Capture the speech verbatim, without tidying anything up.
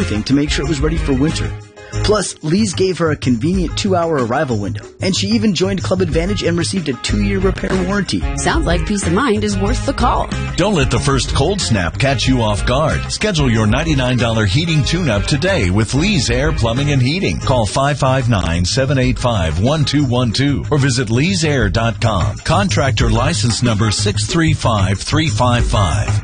everything to make sure it was ready for winter. Plus, Lee's gave her a convenient two-hour arrival window, and she even joined Club Advantage and received a two-year repair warranty. Sounds like peace of mind is worth the call. Don't let the first cold snap catch you off guard. Schedule your ninety-nine dollars heating tune-up today with Lee's Air Plumbing and Heating. Call five five nine, seven eight five, one two one two or visit lees air dot com. Contractor license number six three five three five five.